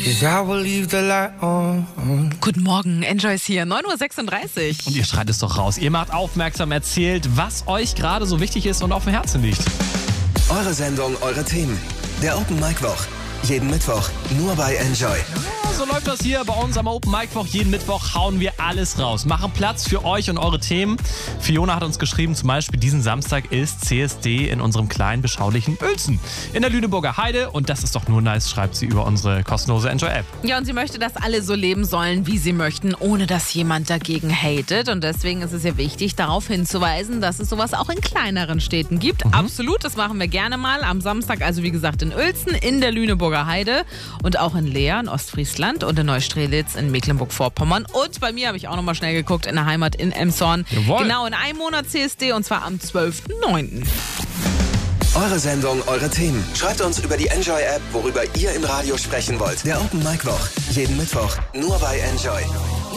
'cause I will leave the light on. Guten Morgen, Enjoy ist hier, 9:36 Uhr. Und ihr schreit es doch raus. Ihr macht aufmerksam, erzählt, was euch gerade so wichtig ist und auf dem Herzen liegt. Eure Sendung, eure Themen. Der Open Mic Woch. Jeden Mittwoch nur bei Enjoy. Ja, so läuft das hier bei uns am Open Mic Woch. Jeden Mittwoch hauen wir alles raus. Machen Platz für euch und eure Themen. Fiona hat uns geschrieben, zum Beispiel diesen Samstag ist CSD in unserem kleinen, beschaulichen Uelzen in der Lüneburger Heide. Und das ist doch nur nice, schreibt sie über unsere kostenlose Enjoy-App. Ja, und sie möchte, dass alle so leben sollen, wie sie möchten, ohne dass jemand dagegen hatet. Und deswegen ist es ja wichtig, darauf hinzuweisen, dass es sowas auch in kleineren Städten gibt. Absolut, das machen wir gerne mal. Am Samstag, also wie gesagt, in Uelzen, in der Lüneburger Heide und auch in Leer in Ostfriesland und in Neustrelitz in Mecklenburg-Vorpommern. Und bei mir habe ich auch nochmal schnell geguckt, in der Heimat in Emshorn. Jawohl. Genau, in einem Monat CSD und zwar am 12.09. Eure Sendung, eure Themen. Schreibt uns über die Enjoy-App, worüber ihr im Radio sprechen wollt. Der Open Mic Woch. Jeden Mittwoch nur bei Enjoy.